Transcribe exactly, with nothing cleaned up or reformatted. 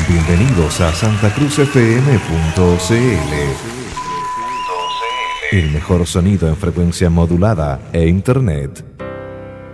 Bienvenidos a santa cruz f m punto c l, el mejor sonido en frecuencia modulada e internet.